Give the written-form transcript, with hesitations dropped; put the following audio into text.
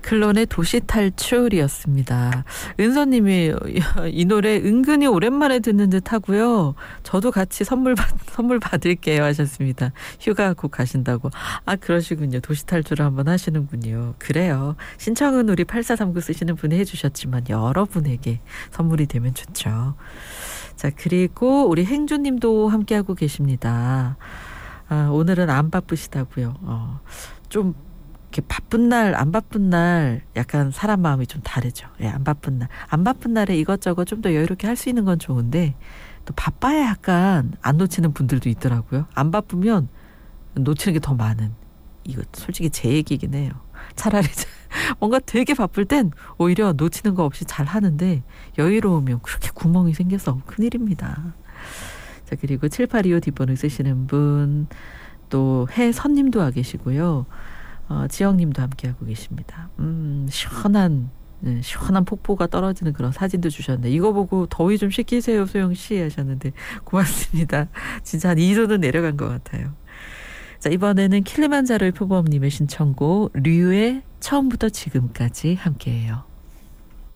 클론의 도시탈출이었습니다. 은서님이 이 노래 은근히 오랜만에 듣는 듯 하고요. 저도 같이 선물 받을게요 하셨습니다. 휴가 곧 가신다고. 아 그러시군요. 도시탈출을 한번 하시는군요. 그래요. 신청은 우리 8439 쓰시는 분이 해주셨지만 여러분에게 선물이 되면 좋죠. 자 그리고 우리 행주님도 함께하고 계십니다. 오늘은 안 바쁘시다고요. 좀 이렇게 바쁜 날, 안 바쁜 날 약간 사람 마음이 좀 다르죠. 예, 안 바쁜 날. 안 바쁜 날에 이것저것 좀 더 여유롭게 할 수 있는 건 좋은데 또 바빠야 약간 안 놓치는 분들도 있더라고요. 안 바쁘면 놓치는 게 더 많은. 이거 솔직히 제 얘기긴 해요. 차라리 뭔가 되게 바쁠 땐 오히려 놓치는 거 없이 잘 하는데 여유로우면 그렇게 구멍이 생겨서 큰일입니다. 자 그리고 7825 뒷번호 쓰시는 분 또 해선님도 와 계시고요. 지영님도 함께하고 계십니다. 시원한 폭포가 떨어지는 그런 사진도 주셨는데 이거 보고 더위 좀 식히세요 소영씨 하셨는데 고맙습니다. 진짜 한 2도는 내려간 것 같아요. 자 이번에는 킬리만자로의 표범님의 신청곡 류의 처음부터 지금까지 함께해요.